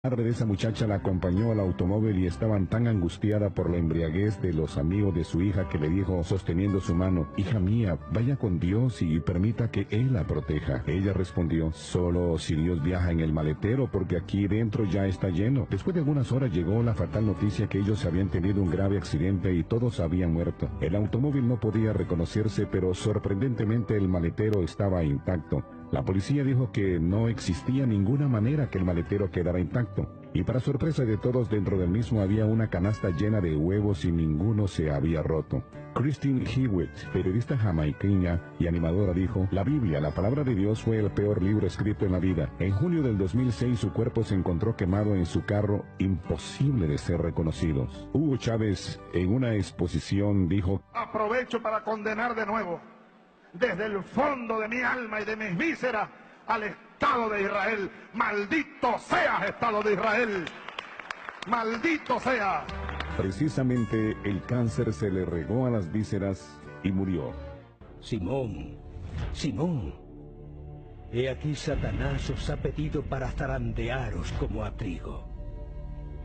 Madre de esa muchacha la acompañó al automóvil y estaban tan angustiada por la embriaguez de los amigos de su hija que le dijo, sosteniendo su mano: hija mía, vaya con Dios y permita que Él la proteja. Ella respondió: solo si Dios viaja en el maletero, porque aquí dentro ya está lleno. Después de algunas horas llegó la fatal noticia que ellos habían tenido un grave accidente y todos habían muerto. El automóvil no podía reconocerse, pero sorprendentemente el maletero estaba intacto. La policía dijo que no existía ninguna manera que el maletero quedara intacto. Y para sorpresa de todos, dentro del mismo había una canasta llena de huevos y ninguno se había roto. Christine Hewitt, periodista jamaiqueña y animadora, dijo: la Biblia, la palabra de Dios, fue el peor libro escrito en la vida. En junio del 2006 su cuerpo se encontró quemado en su carro, imposible de ser reconocido. Hugo Chávez, en una exposición, dijo: aprovecho para condenar de nuevo, desde el fondo de mi alma y de mis vísceras, al Estado de Israel. ¡Maldito seas, Estado de Israel! ¡Maldito seas! Precisamente el cáncer se le regó a las vísceras y murió. Simón, Simón, he aquí Satanás os ha pedido para zarandearos como a trigo.